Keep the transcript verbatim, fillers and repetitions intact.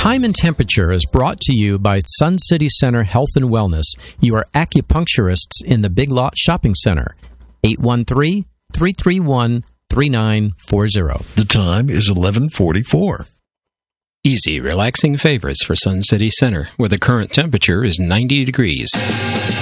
Time and Temperature is brought to you by Sun City Center Health and Wellness, your acupuncturists in the Big Lot Shopping Center. eight one three, three three one, three nine four zero. The time is eleven forty-four. Easy, relaxing favorites for Sun City Center, where the current temperature is ninety degrees.